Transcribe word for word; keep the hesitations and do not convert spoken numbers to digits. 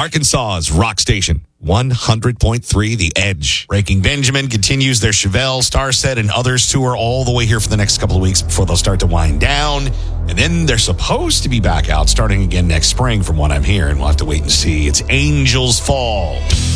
Arkansas's rock station, one hundred point three The Edge. Breaking Benjamin continues their Chevelle, Starset, and Others tour all the way here for the next couple of weeks before they'll start to wind down. And then they're supposed to be back out starting again next spring from what I'm hearing. We'll have to wait and see. It's Angels Fall.